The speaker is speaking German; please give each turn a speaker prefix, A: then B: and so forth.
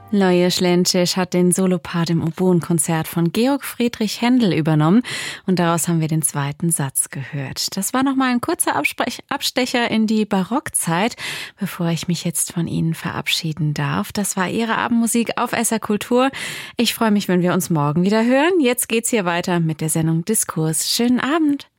A: Lajos Lenčić hat den Solopart im Oboenkonzert von Georg Friedrich Händel übernommen und daraus haben wir den zweiten Satz gehört. Das war nochmal ein kurzer Abstecher in die Barockzeit, bevor ich mich jetzt von Ihnen verabschieden darf. Das war Ihre Abendmusik auf SR Kultur. Ich freue mich, wenn wir uns morgen wieder hören. Jetzt geht's hier weiter mit der Sendung Diskurs. Schönen Abend.